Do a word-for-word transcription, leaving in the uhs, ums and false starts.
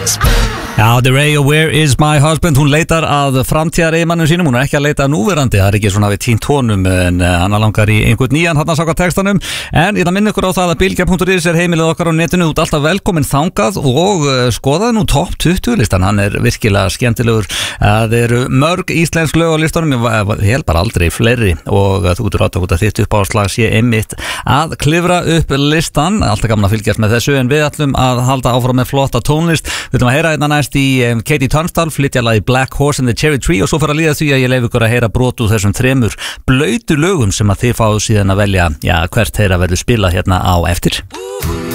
Já, The Ray og Where is my husband? Hún leitar að framtíðar eiginmannum sínum, hún er ekki að leita að núverandi, það er ekki svona við tínt honum, en hann langar í einhvern nýjan, hann að saka textanum. En ég það minna ykkur á það að Bilgja punktur is er heimilið okkar á netinu, út alltaf velkomin þangað og skoðaði nú topp tuttugu listan, hann er virkilega skemmtilegur. Það eru mörg íslensk lög á listanum, ég held bara aldrei fleiri, og þú getur átt að þitt uppáhalslag sé einmitt að klifra upp listan, alltaf gaman að fylgjast með þessu, en við ætlum að halda áfram með flotta tónlist. Við ætlum að heyra einna næst í um, Katie Tunstall, flytja lagi Black Horse and the Cherry Tree, og svo fyrir að líða því að ég leif ykkur að heyra brot úr þessum þremur blautu lögum sem að þið fáðu síðan að velja, já, hvert þeirra verður spilað hérna á eftir.